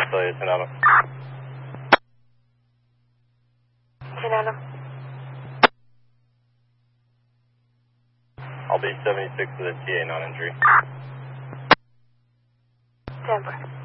Affiliate, 10 Adam. 10 Adam. I'll be 76 with a TA non-injury. Denver.